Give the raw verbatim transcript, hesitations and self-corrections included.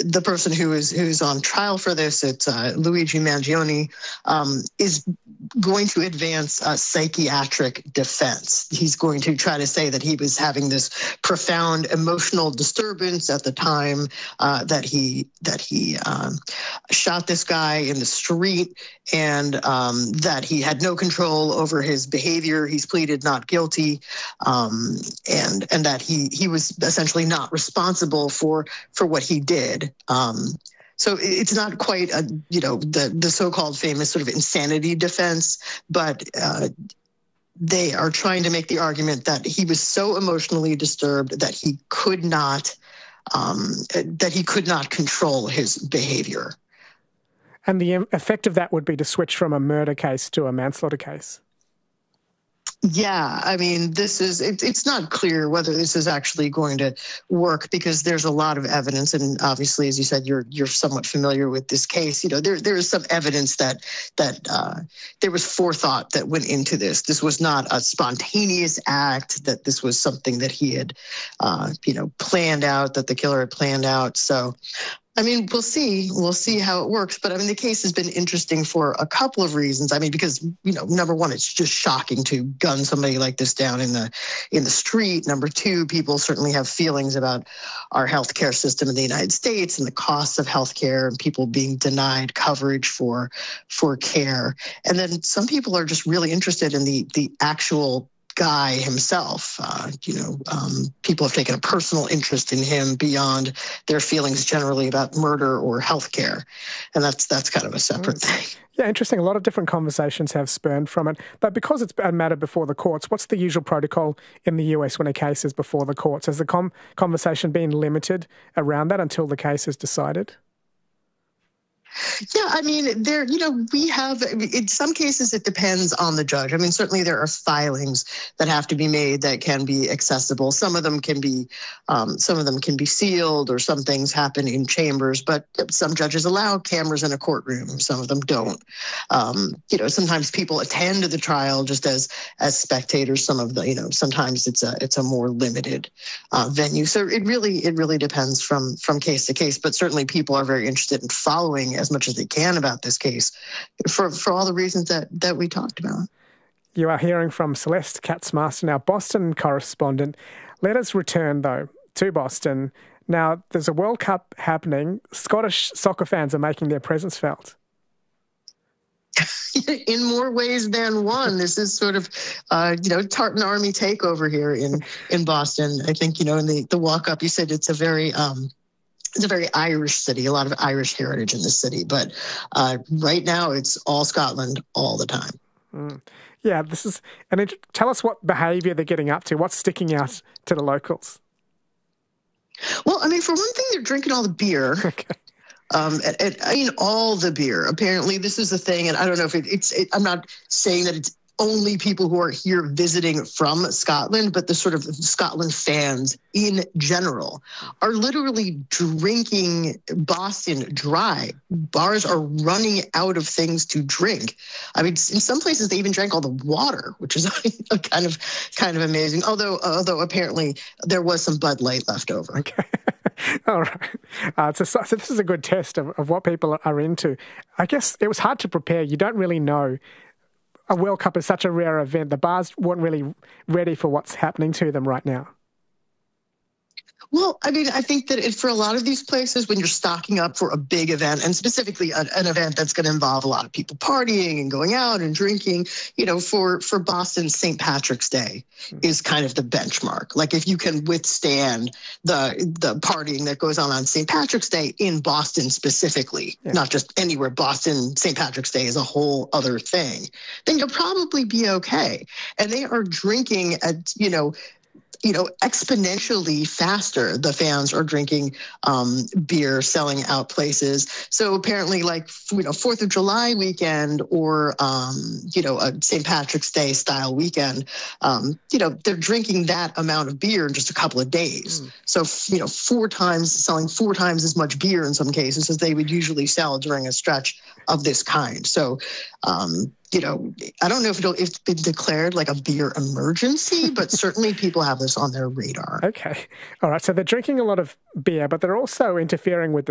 the person who is who's on trial for this, it's uh, Luigi Mangione, um, is going to advance a psychiatric defense. He's going to try to say that he was having this profound emotional disturbance at the time uh, that he that he um, shot this guy in the street, and um, that he had no control over his behavior. He's pleaded not guilty, um, and and that he he was essentially not responsible for for what he did. Um, So it's not quite a, you know, the, the so-called famous sort of insanity defense, but uh, they are trying to make the argument that he was so emotionally disturbed that he could not, um, that he could not control his behavior. And the effect of that would be to switch from a murder case to a manslaughter case. Yeah, I mean, this is, it, it's not clear whether this is actually going to work because there's a lot of evidence. And obviously, as you said, you're you're somewhat familiar with this case. You know, there there is some evidence that that uh, there was forethought that went into this. This was not a spontaneous act, that this was something that he had, uh, you know, planned out, that the killer had planned out. So, I mean, we'll see. We'll see how it works. But I mean, the case has been interesting for a couple of reasons. I mean, because, you know, number one, it's just shocking to gun somebody like this down in the in the street. Number two, people certainly have feelings about our healthcare system in the United States and the costs of healthcare and people being denied coverage for for care. And then some people are just really interested in the the actual guy himself. Uh, you know, um, people have taken a personal interest in him beyond their feelings generally about murder or healthcare, and that's that's kind of a separate mm. thing. Yeah, interesting. A lot of different conversations have spurned from it, but because it's a matter before the courts, what's the usual protocol in the U S when a case is before the courts? Has the com- conversation been limited around that until the case is decided? Yeah, I mean, there, you know, we have, in some cases, it depends on the judge. I mean, certainly there are filings that have to be made that can be accessible. Some of them can be, um, some of them can be sealed, or some things happen in chambers, but some judges allow cameras in a courtroom. Some of them don't. Um, you know, sometimes people attend the trial just as, as spectators. Some of the, you know, sometimes it's a, it's a more limited uh, venue. So it really, it really depends from, from case to case, but certainly people are very interested in following as much as they can about this case for, for all the reasons that, that we talked about. You are hearing from Celeste Katz-Master, our Boston correspondent. Let us return, though, to Boston. Now, there's a World Cup happening. Scottish soccer fans are making their presence felt. In more ways than one. This is sort of, uh, you know, Tartan Army takeover here in, in Boston. I think, you know, in the, the walk-up, you said it's a very... Um, It's a very Irish city, a lot of Irish heritage in this city. But uh, right now, it's all Scotland all the time. Mm. Yeah, this is... And it, tell us what behaviour they're getting up to. What's sticking out to the locals? Well, I mean, for one thing, they're drinking all the beer. Okay. Um, and, and, I mean, all the beer. Apparently, this is a thing, and I don't know if it, it's... It, I'm not saying that it's only people who are here visiting from Scotland, but the sort of Scotland fans in general are literally drinking Boston dry. Bars are running out of things to drink. I mean, in some places they even drank all the water, which is kind of kind of amazing. Although, although apparently there was some Bud Light left over. Okay. All right. Uh, so, so this is a good test of, of what people are into. I guess it was hard to prepare. You don't really know. A World Cup is such a rare event. The bars weren't really ready for what's happening to them right now. Well, I mean, I think that it, for a lot of these places, when you're stocking up for a big event, and specifically an, an event that's going to involve a lot of people partying and going out and drinking, you know, for, for Boston, Saint Patrick's Day mm-hmm. is kind of the benchmark. Like, if you can withstand the the partying that goes on on Saint Patrick's Day in Boston specifically, yeah. not just anywhere, Boston, Saint Patrick's Day is a whole other thing, then you'll probably be okay. And they are drinking at, you know, you know, exponentially faster. The fans are drinking um, beer, selling out places. So apparently, like, you know, Fourth of July weekend or, um, you know, a Saint Patrick's Day style weekend, um, you know, they're drinking that amount of beer in just a couple of days. Mm. So, you know, four times, selling four times as much beer in some cases as they would usually sell during a stretch of this kind. So, um, you know, I don't know if it'll, if it's been declared like a beer emergency, but certainly people have this on their radar. Okay. All right. So they're drinking a lot of beer, but they're also interfering with the